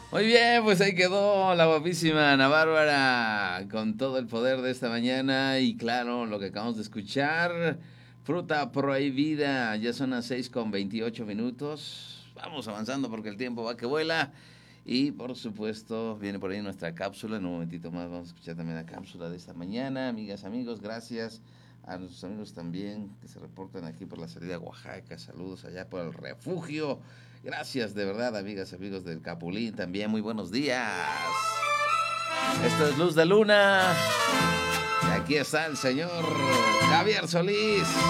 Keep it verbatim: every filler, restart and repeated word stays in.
Muy bien, pues ahí quedó la guapísima Ana Bárbara con todo el poder de esta mañana y claro, lo que acabamos de escuchar, Fruta Prohibida, ya son las seis con veintiocho minutos, vamos avanzando porque el tiempo va que vuela y por supuesto viene por ahí nuestra cápsula, en un momentito más vamos a escuchar también la cápsula de esta mañana, amigas, amigos, gracias a nuestros amigos también que se reportan aquí por la salida a Oaxaca, saludos allá por el refugio. Gracias de verdad, amigas, amigos del Capulín, también muy buenos días. Esto es Luz de Luna. Y aquí está el señor Javier Solís.